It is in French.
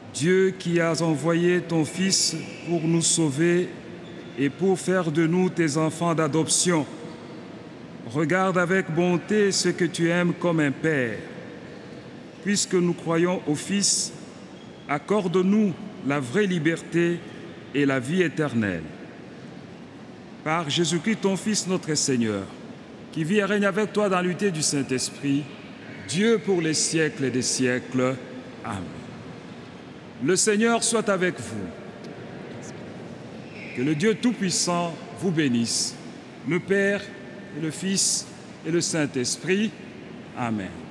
Dieu qui as envoyé ton Fils pour nous sauver et pour faire de nous tes enfants d'adoption, regarde avec bonté ce que tu aimes comme un Père. Puisque nous croyons au Fils, accorde-nous la vraie liberté et la vie éternelle. Par Jésus-Christ, ton Fils, notre Seigneur, qui vit et règne avec toi dans l'unité du Saint-Esprit, Dieu pour les siècles des siècles. Amen. Le Seigneur soit avec vous. Que le Dieu Tout-Puissant vous bénisse, le Père et le Fils et le Saint-Esprit. Amen.